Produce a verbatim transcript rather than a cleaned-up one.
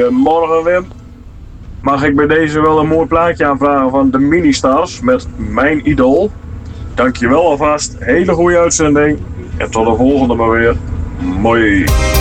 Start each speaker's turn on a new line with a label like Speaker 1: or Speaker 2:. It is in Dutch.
Speaker 1: Goedemorgen Wim. Mag ik bij deze wel een mooi plaatje aanvragen van de Ministars met Mijn Idool? Dankjewel alvast, hele goede uitzending en tot de volgende maar weer. Mooi.